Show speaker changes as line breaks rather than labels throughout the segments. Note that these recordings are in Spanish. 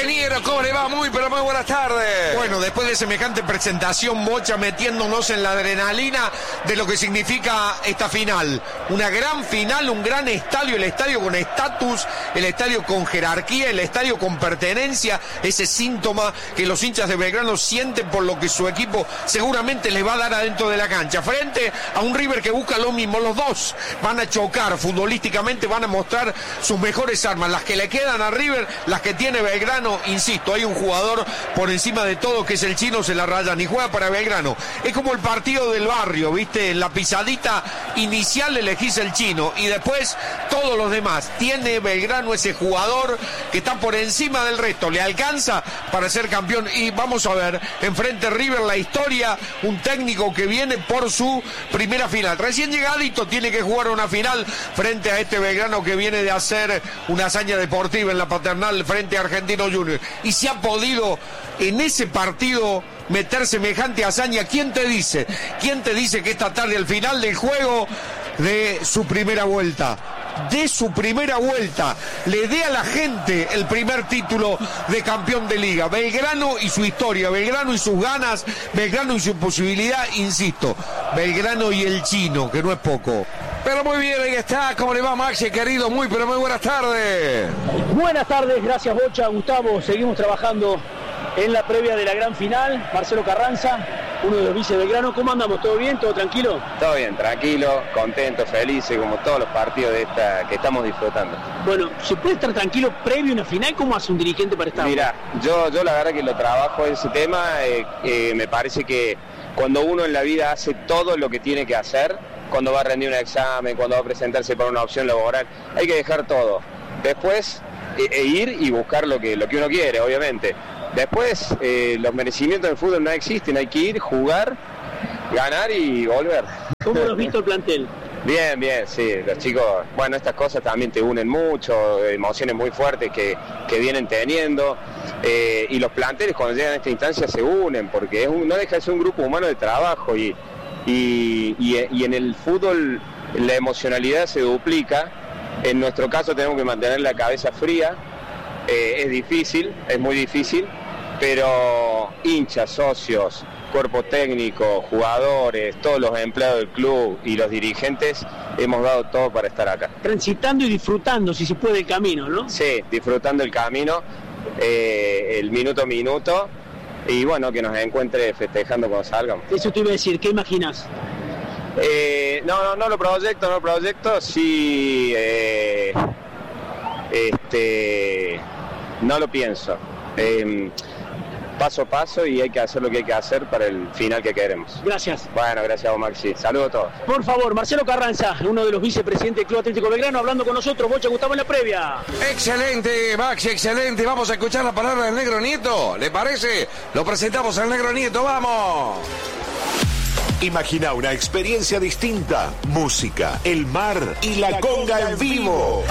ingeniero, ¿cómo le va? Muy buenas tardes.
Bueno, después de semejante presentación, Bocha, metiéndonos en la adrenalina de lo que significa esta final. Una gran final, un gran estadio, el estadio con estatus, el estadio con jerarquía, el estadio con pertenencia, ese síntoma que los hinchas de Belgrano sienten por lo que su equipo seguramente les va a dar adentro de la cancha. Frente a un River que busca lo mismo, los dos van a chocar futbolísticamente, van a mostrar sus mejores armas, las que le quedan a River, las que tiene Belgrano. Insisto, hay un jugador por encima de todo que es el Chino, se la rayan y juega para Belgrano. Es como el partido del barrio, ¿viste? En la pisadita inicial elegís el Chino y después todos los demás. Tiene Belgrano ese jugador que está por encima del resto, le alcanza para ser campeón. Y vamos a ver, enfrente River la historia, un técnico que viene por su primera final. Recién llegadito tiene que jugar una final frente a este Belgrano que viene de hacer una hazaña deportiva en la Paternal frente a Argentino Junior. Y si ha podido en ese partido meter semejante hazaña, ¿quién te dice que esta tarde al final del juego de su primera vuelta le dé a la gente el primer título de campeón de liga? Belgrano y su historia, Belgrano y sus ganas, Belgrano y su posibilidad, insisto, Belgrano y el Chino, que no es poco.
Pero muy bien, ahí está. ¿Cómo le va, Maxi, querido? Muy buenas tardes.
Buenas tardes, gracias, Bocha, Gustavo. Seguimos trabajando en la previa de la gran final. Marcelo Carranza, uno de los vice de Belgrano. ¿Cómo andamos? ¿Todo bien? ¿Todo tranquilo?
Todo bien, tranquilo, contento, felices, como todos los partidos de esta que estamos disfrutando.
Bueno, ¿se puede estar tranquilo previo a una final? ¿Cómo hace un dirigente para estar?
Mira, yo la verdad que lo trabajo ese tema. Me parece que cuando uno en la vida hace todo lo que tiene que hacer, cuando va a rendir un examen, cuando va a presentarse para una opción laboral, hay que dejar todo. Después, ir y buscar lo que uno quiere, obviamente. Después, los merecimientos del fútbol no existen, hay que ir, jugar, ganar y volver.
¿Cómo lo has visto el plantel?
Bien, sí, los chicos, bueno, estas cosas también te unen mucho, emociones muy fuertes que vienen teniendo, y los planteles cuando llegan a esta instancia se unen, porque no deja de ser un grupo humano de trabajo, y en el fútbol la emocionalidad se duplica. En nuestro caso tenemos que mantener la cabeza fría, es difícil, es muy difícil, pero hinchas, socios, cuerpo técnico, jugadores, todos los empleados del club y los dirigentes hemos dado todo para estar acá.
Transitando y disfrutando, si se puede, el camino, ¿no? Sí,
disfrutando el camino, el minuto a minuto, y bueno, que nos encuentre festejando cuando salgamos.
Eso te iba a decir, ¿qué imaginas?
No lo proyecto, sí, no lo pienso. Paso a paso, y hay que hacer lo que hay que hacer para el final que queremos.
Gracias.
Bueno, gracias a vos, Maxi. Saludos a todos.
Por favor, Marcelo Carranza, uno de los vicepresidentes del Club Atlético Belgrano, hablando con nosotros. Bocha, Gustavo, en la previa.
Excelente, Maxi, excelente. Vamos a escuchar la palabra del Negro Nieto. ¿Le parece? Lo presentamos al Negro Nieto. ¡Vamos!
Imagina una experiencia distinta, música, el mar y la conga en vivo.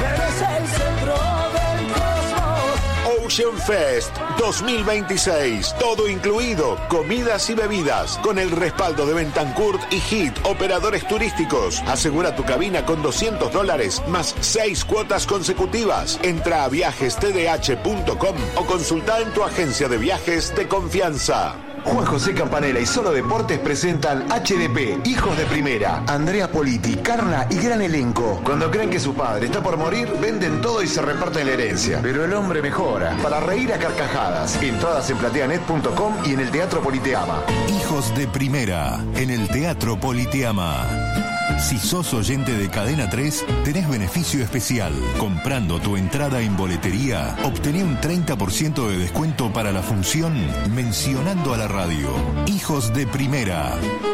Ocean Fest 2026, todo incluido, comidas y bebidas, con el respaldo de Bentancur y Hit, operadores turísticos. Asegura tu cabina con $200 más 6 cuotas consecutivas. Entra a viajestdh.com o consulta en tu agencia de viajes de confianza.
Juan José Campanella y Solo Deportes presentan HDP, Hijos de Primera. Andrea Politi, Carla y gran elenco. Cuando creen que su padre está por morir, venden todo y se reparten la herencia. Pero el hombre mejora. Para reír a carcajadas. Entradas en plateanet.com y en el Teatro Politeama.
Hijos de Primera, en el Teatro Politeama. Si sos oyente de Cadena 3, tenés beneficio especial. Comprando tu entrada en boletería, obtené un 30% de descuento para la función mencionando a la radio. Hijos de Primera.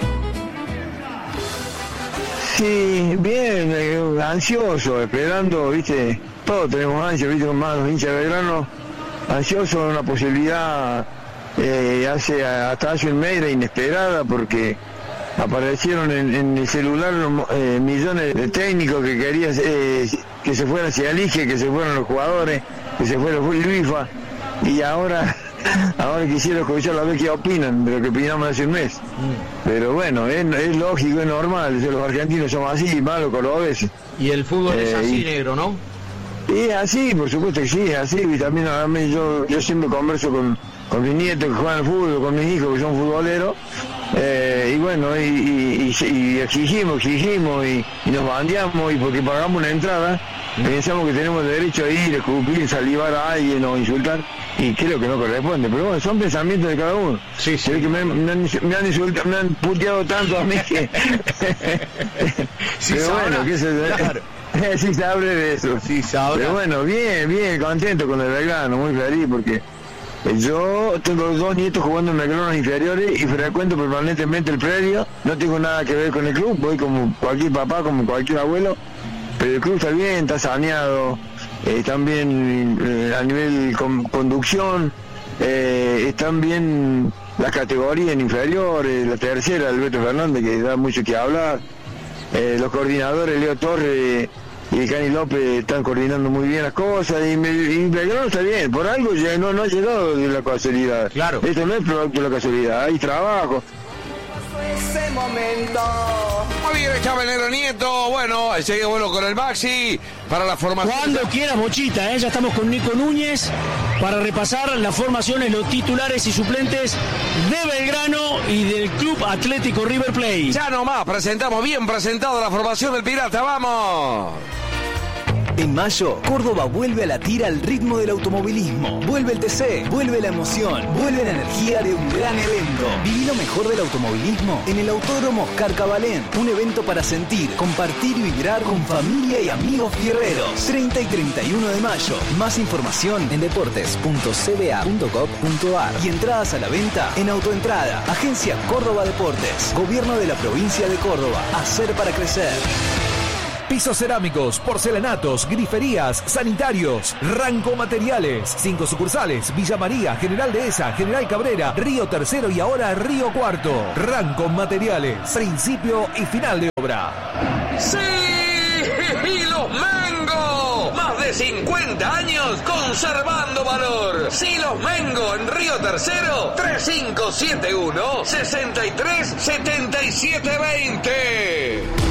Sí, bien, ansioso, esperando, viste, todos tenemos ansia, viste, más los hinchas de Belgrano, ansioso de una posibilidad, hasta hace un mes era inesperada, porque aparecieron en el celular millones de técnicos que querían que se fueran Cialige, que se fueran los jugadores, que se fuera el FIFA, y ahora quisiera escuchar a ver qué opinan de lo que opinamos hace un mes. Pero bueno, es lógico, es normal, los argentinos somos así, malos cordobeses.
Y el fútbol es así, negro, ¿no?
Y es así, por supuesto que sí, es así. Y también yo siempre converso con mis nietos que juegan al fútbol, con mis hijos que son futboleros. Y bueno, y exigimos y nos bandeamos, y porque pagamos una entrada, pensamos que tenemos derecho a ir, a escupir, salivar a alguien o insultar, y creo que no corresponde. Pero bueno, son pensamientos de cada uno.
Sí.
Que me han insultado, me han puteado tanto a mí que...
Sí,
pero
sabrá,
bueno, que se...
claro.
Sí sabré de eso.
Sí, sabrá.
Pero bueno, bien, contento con el Belgrano, muy feliz, porque yo tengo 2 nietos jugando en Belgrano inferiores y frecuento permanentemente el predio. No tengo nada que ver con el club, voy como cualquier papá, como cualquier abuelo, pero el club está bien, está saneado, están bien a nivel conducción, están bien las categorías en inferiores, la tercera, Alberto Fernández, que da mucho que hablar, los coordinadores, Leo Torres y Cani López, están coordinando muy bien las cosas, y Belgrano está bien, por algo no ha llegado de la casualidad.
Claro.
Esto no es producto de la casualidad, hay trabajo.
Ese momento.
Muy bien, estaba el Negro Nieto. Bueno, seguimos con el Maxi para la formación.
Cuando quieras, Bochita, ya estamos con Nico Núñez para repasar las formaciones, los titulares y suplentes de Belgrano y del Club Atlético River Plate.
Ya nomás, presentamos bien presentado la formación del Pirata, ¡vamos!
En mayo, Córdoba vuelve a latir al ritmo del automovilismo. Vuelve el TC, vuelve la emoción, vuelve la energía de un gran evento. Viví lo mejor del automovilismo en el Autódromo Oscar Cabalén. Un evento para sentir, compartir y vibrar con familia y amigos fierreros. 30 y 31 de mayo. Más información en deportes.cba.gov.ar y entradas a la venta en Autoentrada. Agencia Córdoba Deportes. Gobierno de la provincia de Córdoba. Hacer para crecer.
Pisos cerámicos, porcelanatos, griferías, sanitarios, Ranco Materiales. 5 sucursales: Villa María, General Dehesa, General Cabrera, Río Tercero y ahora Río Cuarto. Ranco Materiales, principio y final de obra.
¡Sí! ¡Y los Mengo! Más de 50 años conservando valor. Silos Mengo en Río Tercero, 3571 63 77 20.